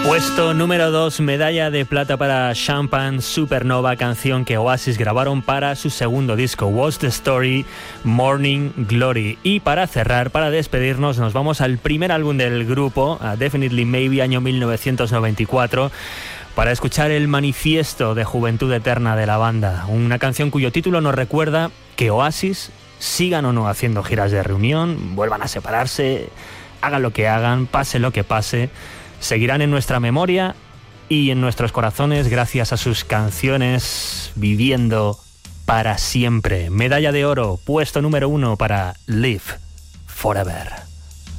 Puesto número 2, medalla de plata para Champagne Supernova, canción que Oasis grabaron para su segundo disco, What's the Story, Morning Glory. Y para cerrar, para despedirnos, nos vamos al primer álbum del grupo, a Definitely Maybe, año 1994, para escuchar el manifiesto de juventud eterna de la banda, una canción cuyo título nos recuerda que Oasis, sigan o no haciendo giras de reunión, vuelvan a separarse, hagan lo que hagan, pase lo que pase, seguirán en nuestra memoria y en nuestros corazones gracias a sus canciones, viviendo para siempre. Medalla de oro, puesto número 1 para Live Forever.